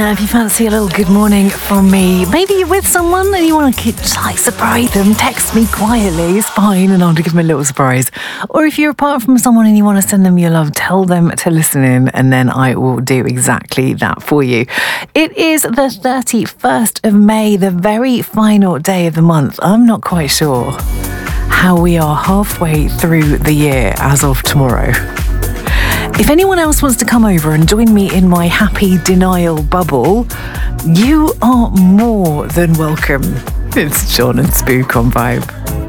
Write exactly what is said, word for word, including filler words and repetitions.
If you fancy a little good morning from me, maybe you're with someone and you want to like surprise them, text me quietly, it's fine, and I'll give them a little surprise. Or if you're apart from someone and you want to send them your love, tell them to listen in, and then I will do exactly that for you. It is the thirty-first of May, the very final day of the month. I'm not quite sure how we are halfway through the year as of tomorrow. If anyone else wants to come over and join me in my happy denial bubble, you are more than welcome. It's John and Spook on Vibe.